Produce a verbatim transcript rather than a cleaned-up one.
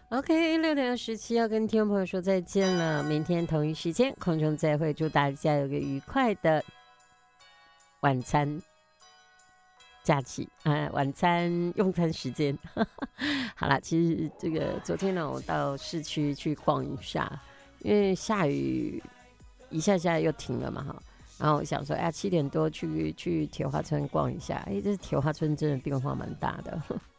OK， 六点二十七要跟听众朋友说再见了，明天同一时间空中再会，祝大家有个愉快的晚餐假期啊、呃，晚餐用餐时间。好啦，其实这个昨天呢，我到市区去逛一下，因为下雨一下下又停了嘛哈。然后我想说，哎呀，七点多去去铁花村逛一下，哎，这铁花村真的变化蛮大的。